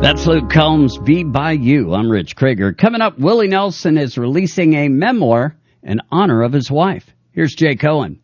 That's Luke Combs, Be By You. I'm Rich Krieger. Coming up, Willie Nelson is releasing a memoir in honor of his wife. Here's Jay Cohen.